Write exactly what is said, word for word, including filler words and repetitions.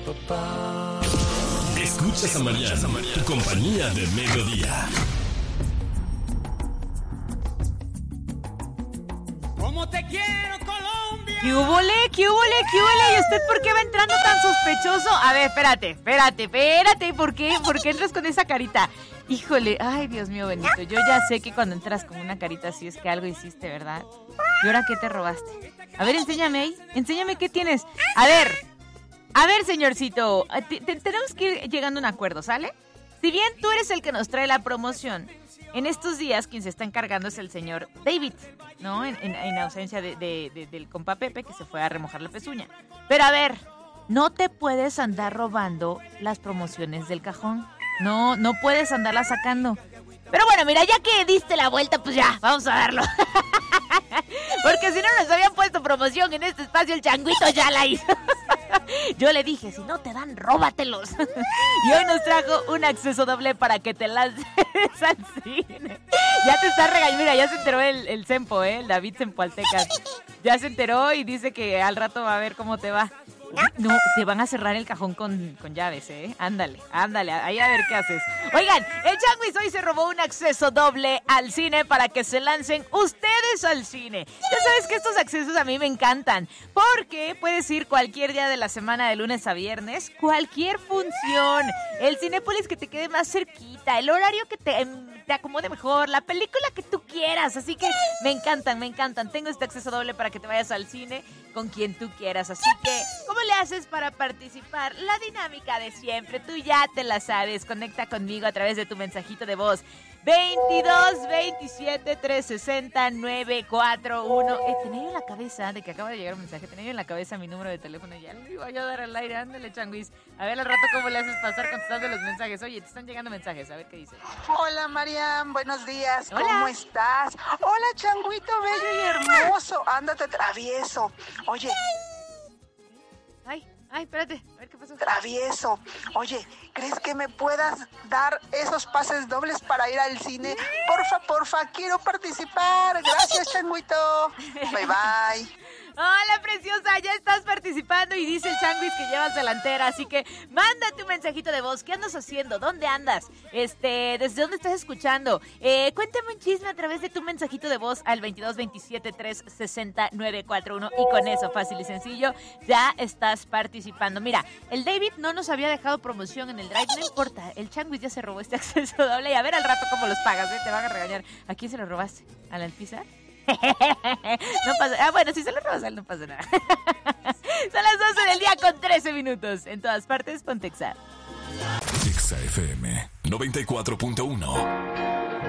Escuchas a Mariana, tu compañía de mediodía. ¿Cómo te quiero, Colombia? ¿Qué hubole? ¿Qué hubole? ¿Qué hubole? ¿Y usted por qué va entrando tan sospechoso? A ver, espérate, espérate, espérate. ¿Por qué? ¿Por qué entras con esa carita? Híjole, ay, Dios mío bendito. Yo ya sé que cuando entras con una carita así es que algo hiciste, ¿verdad? ¿Y ahora qué te robaste? A ver, enséñame ahí. Enséñame qué tienes. A ver, a ver, señorcito. Te, te, tenemos que ir llegando a un acuerdo, ¿sale? Si bien tú eres el que nos trae la promoción, en estos días quien se está encargando es el señor David, ¿no? En, en, en ausencia de, de, de, del compa Pepe, que se fue a remojar la pezuña. Pero a ver, no te puedes andar robando las promociones del cajón. No, no puedes andarlas sacando. Pero bueno, mira, ya que diste la vuelta, pues ya, vamos a darlo. Porque si no nos habían puesto promoción en este espacio, el changuito ya la hizo. Yo le dije, si no te dan, róbatelos. Y hoy nos trajo un acceso doble para que te lances al cine. Ya te está regañando, mira, ya se enteró el, el Sempo, ¿eh? El David Sempoaltecas. Ya se enteró y dice que al rato va a ver cómo te va. No, te van a cerrar el cajón con, con llaves, ¿eh? Ándale, ándale, ahí a ver qué haces. Oigan, el Changuis hoy se robó un acceso doble al cine para que se lancen ustedes al cine. Ya sabes que estos accesos a mí me encantan, porque puedes ir cualquier día de la semana, de lunes a viernes, cualquier función, el Cinépolis que te quede más cerquita, el horario que te, te acomode mejor, la película que tú quieras, así que me encantan, me encantan. Tengo este acceso doble para que te vayas al cine con quien tú quieras, así que, ¿cómo le haces para participar? La dinámica de siempre, tú ya te la sabes. Conecta conmigo a través de tu mensajito de voz veintidós veintisiete trescientos sesenta novecientos cuarenta y uno. Eh, tenía yo en la cabeza, de que acaba de llegar un mensaje, tenía yo en la cabeza mi número de teléfono y ya lo iba yo a dar al aire. Ándale, Changuis, a ver al rato cómo le haces pasar contestando los mensajes. Oye, te están llegando mensajes, a ver qué dice. Hola, Mariam, buenos días. Hola. ¿Cómo estás? Hola, changuito bello y hermoso. Ándate travieso. Oye, Ay, ay, espérate, a ver qué pasó. travieso. Oye, ¿crees que me puedas dar esos pases dobles para ir al cine? Porfa, porfa, quiero participar. Gracias, changuito. Bye, bye. Hola, preciosa, ya estás participando y dice el Changuis que llevas delantera, así que mándate un mensajito de voz. ¿Qué andas haciendo? ¿Dónde andas? Este, ¿desde dónde estás escuchando? Eh, cuéntame un chisme a través de tu mensajito de voz al veintidós veintisiete trescientos sesenta novecientos cuarenta y uno y con eso, fácil y sencillo, ya estás participando. Mira, el David no nos había dejado promoción en el drive, no importa, el Changuis ya se robó este acceso doble y a ver al rato cómo los pagas, ¿eh? Te van a regañar. ¿A quién se lo robaste? ¿A la Alpizar? No pasa, ah, bueno, si se lo robas a él no pasa nada. Son las doce del día con trece minutos. En todas partes, Pontexa. Exa F M noventa y cuatro punto uno.